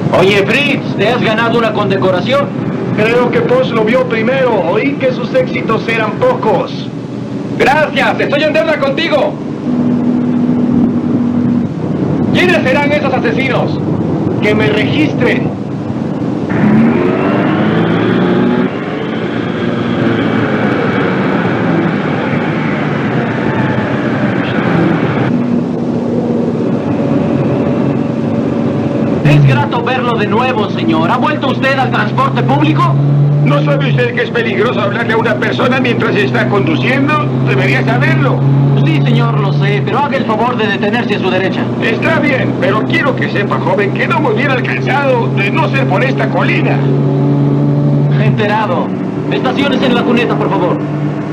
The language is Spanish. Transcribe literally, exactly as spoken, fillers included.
Oye, Fritz, te has ganado una condecoración. Creo que Porsche lo vio primero. Oí que sus éxitos eran pocos. Gracias, estoy en deuda contigo. ¿Quiénes serán esos asesinos? Que me registren. Es grato verlo de nuevo, señor. ¿Ha vuelto usted al transporte público? ¿No sabe usted que es peligroso hablarle a una persona mientras está conduciendo? Debería saberlo. Sí, señor, lo sé, pero haga el favor de detenerse a su derecha. Está bien, pero quiero que sepa, joven, que no me hubiera alcanzado de no ser por esta colina. Enterado. Estaciones en la cuneta, por favor.